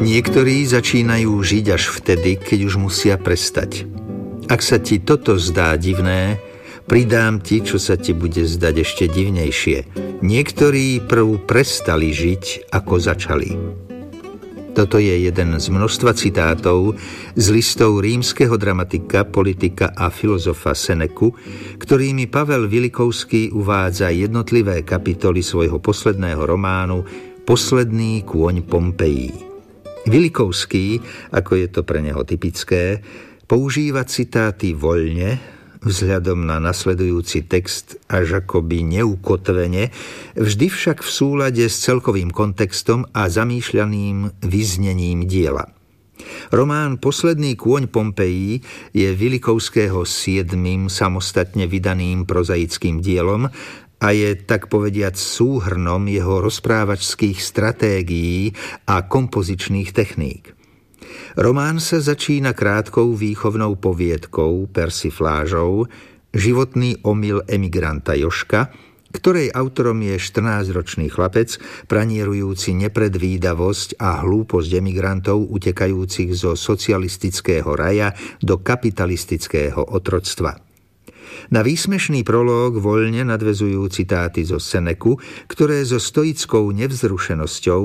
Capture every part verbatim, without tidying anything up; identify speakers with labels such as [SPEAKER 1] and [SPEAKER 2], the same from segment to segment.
[SPEAKER 1] Niektorí začínajú žiť až vtedy, keď už musia prestať. Ak sa ti toto zdá divné, pridám ti, čo sa ti bude zdať ešte divnejšie. Niektorí prv prestali žiť, ako začali. Toto je jeden z množstva citátov z listov rímskeho dramatika, politika a filozofa Seneku, ktorými Pavel Vilikovský uvádza jednotlivé kapitoly svojho posledného románu Posledný kôň Pompejí. Vilikovský, ako je to pre neho typické, používa citáty voľne, vzhľadom na nasledujúci text až akoby neukotvene, vždy však v súlade s celkovým kontextom a zamýšľaným vyznením diela. Román Posledný kôň Pompejí je Vilikovského siedmym samostatne vydaným prozaickým dielom a je, tak povediac, súhrnom jeho rozprávačských stratégií a kompozičných techník. Román sa začína krátkou výchovnou poviedkou, persiflážou, životný omyl emigranta Jožka, ktorej autorom je štrnásťročný chlapec, pranierujúci nepredvídavosť a hlúposť emigrantov utekajúcich zo socialistického raja do kapitalistického otroctva. Na výsmešný prológ voľne nadväzujú citáty zo Seneku, ktoré so stoickou nevzrušenosťou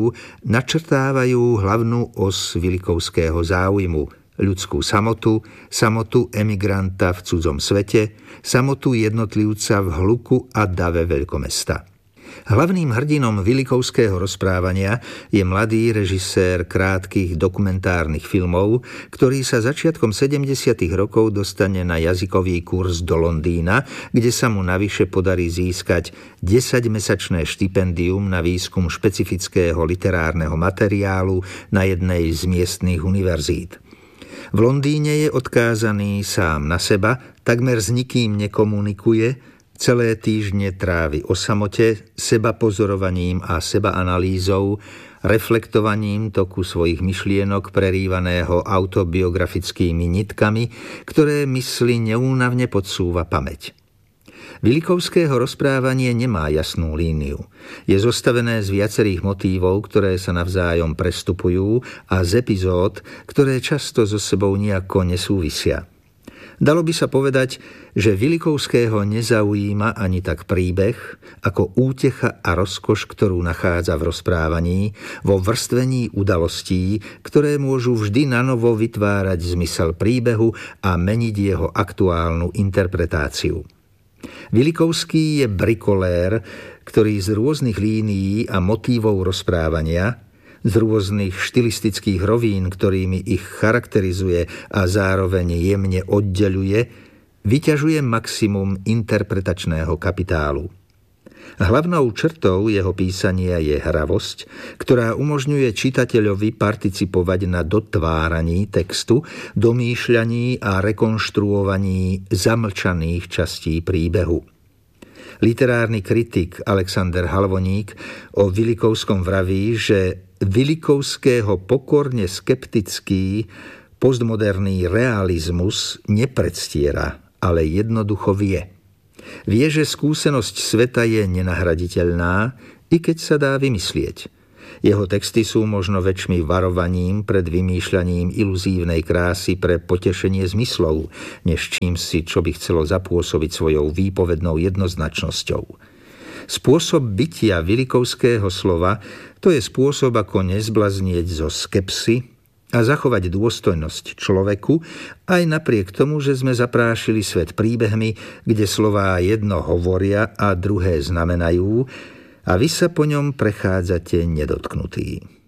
[SPEAKER 1] načrtávajú hlavnú os Vilikovského záujmu, ľudskú samotu, samotu emigranta v cudzom svete, samotu jednotlivca v hluku a dave veľkomesta. Hlavným hrdinom Vilikovského rozprávania je mladý režisér krátkych dokumentárnych filmov, ktorý sa začiatkom sedemdesiatych rokov dostane na jazykový kurz do Londýna, kde sa mu navyše podarí získať desaťmesačné štipendium na výskum špecifického literárneho materiálu na jednej z miestnych univerzít. V Londýne je odkázaný sám na seba, takmer s nikým nekomunikuje, celé týždne trávi o samote, sebapozorovaním a sebaanalýzou, reflektovaním toku svojich myšlienok prerývaného autobiografickými nitkami, ktoré mysli neúnavne podsúva pamäť. Vilikovského rozprávanie nemá jasnú líniu. Je zostavené z viacerých motívov, ktoré sa navzájom prestupujú, a z epizód, ktoré často so sebou nejako nesúvisia. Dalo by sa povedať, že Vilikovského nezaujíma ani tak príbeh, ako útecha a rozkoš, ktorú nachádza v rozprávaní, vo vrstvení udalostí, ktoré môžu vždy nanovo vytvárať zmysel príbehu a meniť jeho aktuálnu interpretáciu. Vilikovský je brikolér, ktorý z rôznych línií a motívov rozprávania, z rôznych štilistických rovín, ktorými ich charakterizuje a zároveň jemne oddeľuje, vyťažuje maximum interpretačného kapitálu. Hlavnou črtou jeho písania je hravosť, ktorá umožňuje čitateľovi participovať na dotváraní textu, domýšľaní a rekonštruovaní zamlčaných častí príbehu. Literárny kritik Alexander Halvoník o Vilikovskom vraví, že Vilikovského pokorne skeptický postmoderný realizmus nepredstiera, ale jednoducho vie. Vie, že skúsenosť sveta je nenahraditeľná, i keď sa dá vymyslieť. Jeho texty sú možno väčšmi varovaním pred vymýšľaním iluzívnej krásy pre potešenie zmyslov, než čím si, čo by chcelo zapôsobiť svojou výpovednou jednoznačnosťou. Spôsob bytia Vilikovského slova, to je spôsob, ako nezblaznieť zo skepsy a zachovať dôstojnosť človeku, aj napriek tomu, že sme zaprášili svet príbehmi, kde slová jedno hovoria a druhé znamenajú, a vy sa po ňom prechádzate nedotknutí.